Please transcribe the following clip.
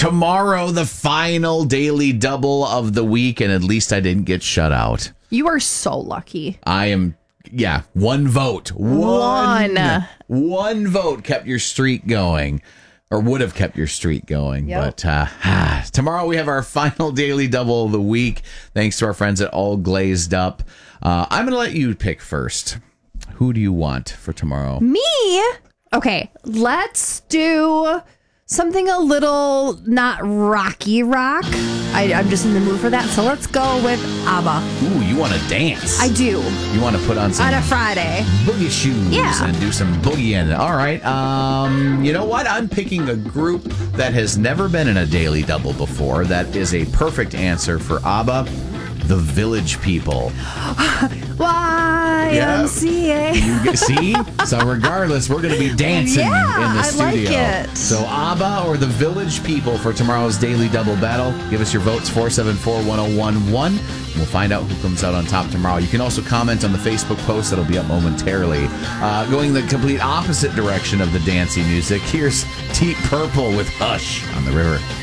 Tomorrow, the final daily double of the week, and at least I didn't get shut out. You are so lucky. I am, one vote. One vote kept your streak going, or would have kept your streak going. Yep. But tomorrow we have our final daily double of the week, thanks to our friends at All Glazed Up. I'm going to let you pick first. Who do you want for tomorrow? Me? Okay, let's do something a little not rocky rock. I'm just in the mood for that, so let's go with ABBA. Ooh, you want to dance? I do. You want to put on some On a Friday. boogie shoes and do some boogie in it. All right. You know what? I'm picking a group that has never been in a daily double before. That is a perfect answer for ABBA, The Village People. YMCA. See? So regardless, we're going to be dancing in the studio. I like it. So ABBA or The Village People for tomorrow's Daily Double Battle. Give us your votes, 474-1011. We'll find out who comes out on top tomorrow. You can also comment on the Facebook post that'll be up momentarily. Going the complete opposite direction of the dancey music, here's Deep Purple with Hush on the River.